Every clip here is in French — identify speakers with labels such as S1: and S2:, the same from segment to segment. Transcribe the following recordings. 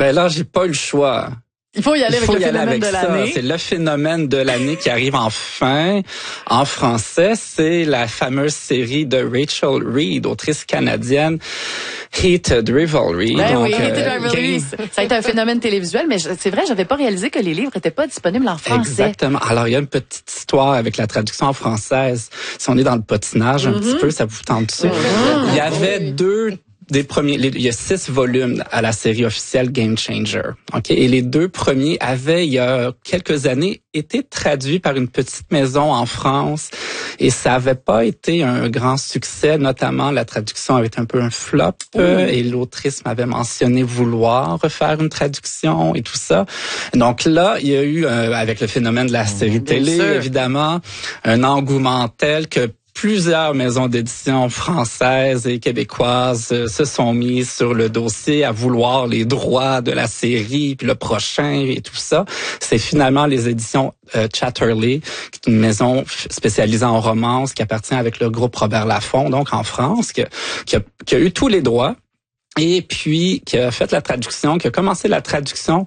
S1: Ben là, j'ai pas eu le choix.
S2: Il faut y aller avec le phénomène de l'année.
S1: C'est le phénomène de l'année qui arrive enfin en français. C'est la fameuse série de Rachel Reed, autrice canadienne, Heated Rivalry.
S2: Ben oui, Heated Rivalry. Ça a été un phénomène télévisuel, mais c'est vrai, j'avais pas réalisé que les livres étaient pas disponibles en français.
S1: Exactement. Alors, il y a une petite histoire avec la traduction en française. Si on est dans le patinage un petit peu, ça vous tente dessus. Il y avait il y a 6 volumes à la série officielle Game Changer. OK? Et les 2 premiers avaient, il y a quelques années, été traduits par une petite maison en France. Et ça avait pas été un grand succès, notamment la traduction avait été un peu un flop. Et l'autrice m'avait mentionné vouloir refaire une traduction et tout ça. Donc là, il y a eu, avec le phénomène de la série télé, évidemment, un engouement tel que plusieurs maisons d'édition françaises et québécoises se sont mises sur le dossier à vouloir les droits de la série, puis le prochain et tout ça. C'est finalement les éditions Chatterley, qui est une maison spécialisée en romance qui appartient avec le groupe Robert Laffont, donc en France, qui a eu tous les droits et puis qui a fait la traduction, qui a commencé la traduction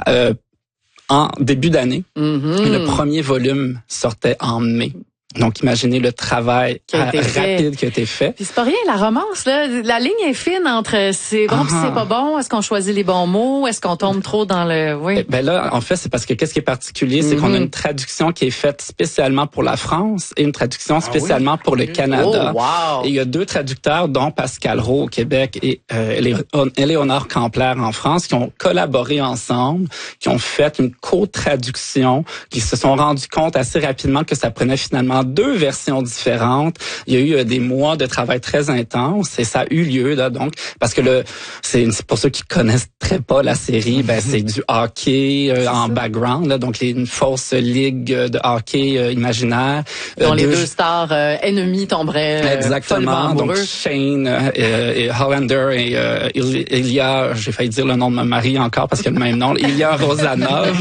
S1: en début d'année. Le premier volume sortait en mai. Donc, imaginez le travail rapide qui a été fait.
S2: Puis c'est pas rien, la romance, là. La ligne est fine entre c'est bon puis c'est pas bon. Est-ce qu'on choisit les bons mots? Est-ce qu'on tombe trop dans le... Oui.
S1: Ben là, en fait, c'est parce que qu'est-ce qui est particulier? C'est qu'on a une traduction qui est faite spécialement pour la France et une traduction spécialement pour le Canada.
S2: Oh, wow.
S1: Et il y a 2 traducteurs, dont Pascal Roux au Québec et Éléonore Campler en France, qui ont collaboré ensemble, qui ont fait une co-traduction, qui se sont rendus compte assez rapidement que ça prenait finalement 2 versions différentes. Il y a eu des mois de travail très intense et ça a eu lieu là donc parce que c'est pour ceux qui connaissent très pas la série, ben c'est du hockey en background là, donc une fausse ligue de hockey imaginaire
S2: dont les 2 stars ennemis tomberaient
S1: exactement donc Shane et Hollander et Ilya, j'ai failli dire le nom de ma mari encore parce qu'il y a le même nom, Ilya Rosanov.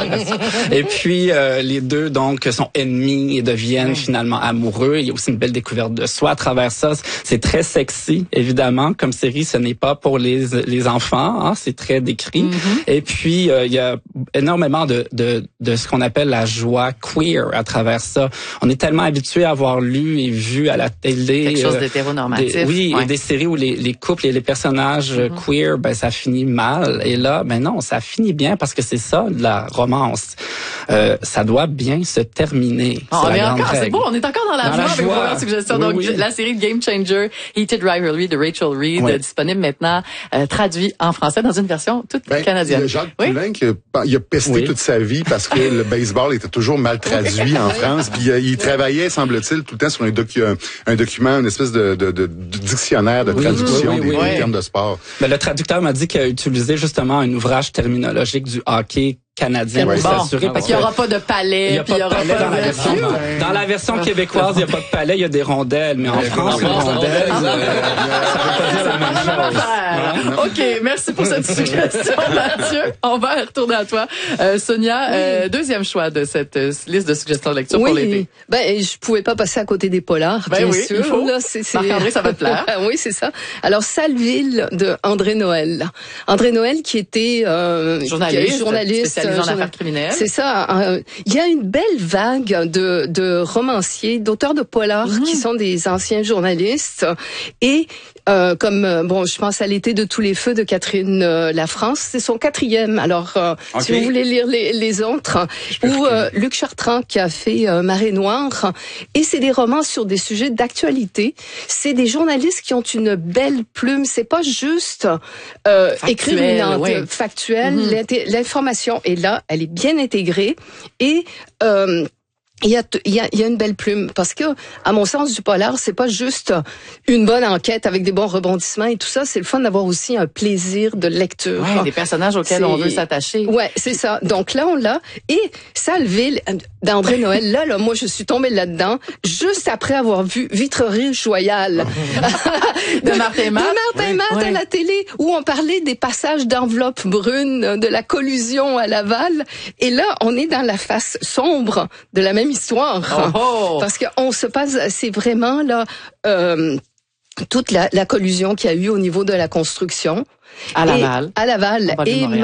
S1: Et puis les 2 donc sont ennemis et deviennent finalement amoureux. Il y a aussi une belle découverte de soi à travers ça. C'est très sexy, évidemment. Comme série, ce n'est pas pour les enfants. Hein, c'est très décrit. Et puis, il y a énormément de ce qu'on appelle la joie queer à travers ça. On est tellement habitué à avoir lu et vu à la télé...
S2: Quelque chose d'hétéronormatif.
S1: Et des séries où les couples et les personnages queer, ben ça finit mal. Et là, ben non, ça finit bien parce que c'est ça, la romance. Ça doit bien se terminer.
S2: C'est beau, on est encore dans la joie avec vos suggestions. Donc, la série Game Changer, Heated Rivalry de Rachel Reed, disponible maintenant, traduit en français dans une version toute canadienne.
S3: Il y a Jacques Poulain il a pesté toute sa vie parce que le baseball était toujours mal traduit en France. Puis il travaillait, semble-t-il, tout le temps sur un document, une espèce de dictionnaire de traduction des termes de sport.
S1: Ben, le traducteur m'a dit qu'il a utilisé justement un ouvrage terminologique du hockey canadien pour s'assurer
S2: parce qu'il n'y aura pas de palais,
S1: il y aura pas de dans la version québécoise, il n'y a pas de palais, il y a des rondelles, mais en France, les rondelles, ça veut pas dire la même chose.
S2: OK, merci pour cette suggestion, Mathieu. On va retourner à toi. Sonia, deuxième choix de cette liste de suggestions de lecture pour l'été.
S4: Ben, je pouvais pas passer à côté des polars, bien sûr.
S2: Il faut.
S4: Là,
S2: Marc-André, ça va te plaire.
S4: Oui, c'est ça. Alors, Salville de André Noël. André Noël qui était
S2: journaliste spécialisé en affaires criminelles.
S4: C'est ça. Il y a une belle vague de romanciers, d'auteurs de polars qui sont des anciens journalistes et je pense à L'été de tous les feux de Catherine Lafrance, c'est son 4e. Alors, si vous voulez lire les autres, ou Luc Chartrand qui a fait Marée Noire, et c'est des romans sur des sujets d'actualité. C'est des journalistes qui ont une belle plume. C'est pas juste écrire factuel. L'information est là, elle est bien intégrée et il y a une belle plume parce que, à mon sens, du polar, c'est pas juste une bonne enquête avec des bons rebondissements et tout ça. C'est le fun d'avoir aussi un plaisir de lecture.
S2: Ouais, des personnages auxquels on veut s'attacher.
S4: Ouais, c'est ça. Donc là, on l'a. Et Salville d'André Noël, là, moi, je suis tombée là-dedans juste après avoir vu Vitrerie Joyal
S2: de Martin Matt.
S4: De Martin Matt à la télé, où on parlait des passages d'enveloppe brune, de la collusion à Laval. Et là, on est dans la face sombre de la même histoire. Parce que on se passe, c'est vraiment là toute la collusion qu'il y a eu au niveau de la construction
S2: à Laval.
S4: Et